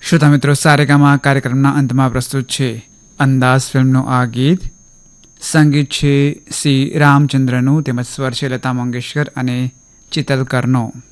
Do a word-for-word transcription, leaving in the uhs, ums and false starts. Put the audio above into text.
શ્રોતા મિત્રો, સારેગામા કાર્યક્રમના અંતમાં પ્રસ્તુત છે અંદાઝ ફિલ્મનું આ ગીત. સંગીત છે સી રામચંદ્રનું, તેમજ સ્વર છે લતા મંગેશકર અને ચિતલકરનો.